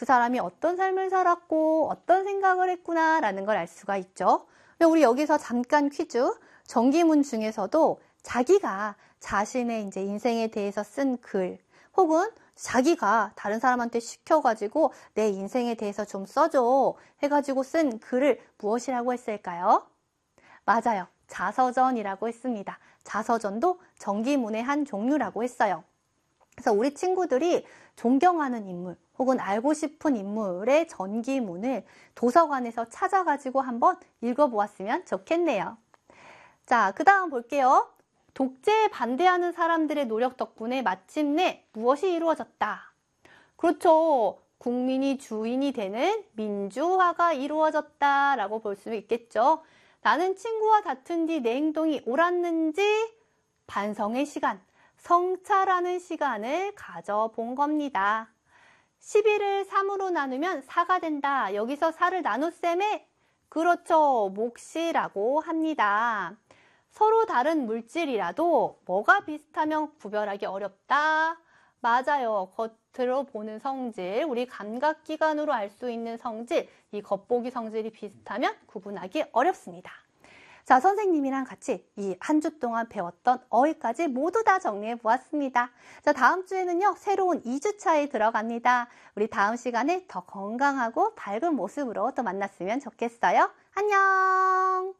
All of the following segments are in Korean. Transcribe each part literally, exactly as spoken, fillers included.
그 사람이 어떤 삶을 살았고 어떤 생각을 했구나라는 걸 알 수가 있죠. 우리 여기서 잠깐 퀴즈. 정기문 중에서도 자기가 자신의 이제 인생에 대해서 쓴 글, 혹은 자기가 다른 사람한테 시켜가지고 내 인생에 대해서 좀 써줘 해가지고 쓴 글을 무엇이라고 했을까요? 맞아요. 자서전이라고 했습니다. 자서전도 정기문의 한 종류라고 했어요. 그래서 우리 친구들이 존경하는 인물 혹은 알고 싶은 인물의 전기문을 도서관에서 찾아가지고 한번 읽어보았으면 좋겠네요. 자, 그 다음 볼게요. 독재에 반대하는 사람들의 노력 덕분에 마침내 무엇이 이루어졌다? 그렇죠. 국민이 주인이 되는 민주화가 이루어졌다라고 볼 수 있겠죠. 나는 친구와 다툰 뒤 내 행동이 옳았는지 반성의 시간, 성찰하는 시간을 가져본 겁니다. 십일을 삼으로 나누면 사가 된다. 여기서 사를 나눗셈에 그렇죠. 몫이라고 합니다. 서로 다른 물질이라도 뭐가 비슷하면 구별하기 어렵다. 맞아요. 겉으로 보는 성질, 우리 감각기관으로 알 수 있는 성질, 이 겉보기 성질이 비슷하면 구분하기 어렵습니다. 자, 선생님이랑 같이 이 한 주 동안 배웠던 어휘까지 모두 다 정리해 보았습니다. 자, 다음 주에는요, 새로운 이 주차에 들어갑니다. 우리 다음 시간에 더 건강하고 밝은 모습으로 또 만났으면 좋겠어요. 안녕!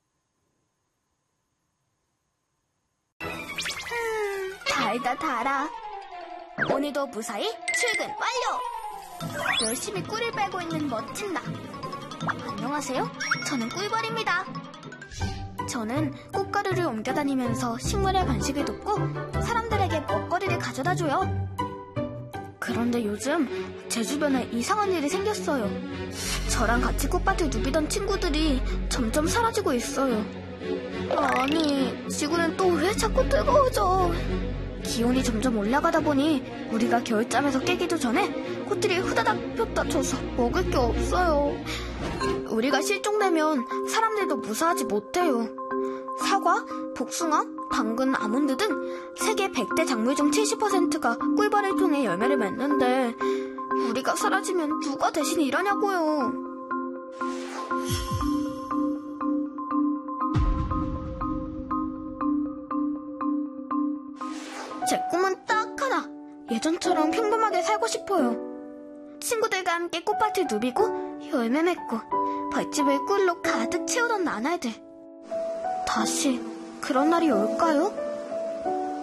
음, 달다 달아. 오늘도 무사히 출근 완료! 열심히 꿀을 빨고 있는 멋진 나. 안녕하세요. 저는 꿀벌입니다. 저는 꽃가루를 옮겨다니면서 식물의 번식을 돕고 사람들에게 먹거리를 가져다줘요. 그런데 요즘 제 주변에 이상한 일이 생겼어요. 저랑 같이 꽃밭을 누비던 친구들이 점점 사라지고 있어요. 아니, 지구는 또 왜 자꾸 뜨거워져? 기온이 점점 올라가다 보니 우리가 겨울잠에서 깨기도 전에 꽃들이 후다닥 폈다 져서 먹을 게 없어요. 우리가 실종되면 사람들도 무사하지 못해요. 사과, 복숭아, 당근, 아몬드 등 세계 백 대 작물 중 칠십 퍼센트가 꿀벌을 통해 열매를 맺는데 우리가 사라지면 누가 대신 일하냐고요. 제 꿈은 딱 하나. 예전처럼 평범하게 살고 싶어요. 친구들과 함께 꽃밭을 누비고 열매 맺고 벌집을 꿀로 가득 채우던 나날들. 다시 그런 날이 올까요?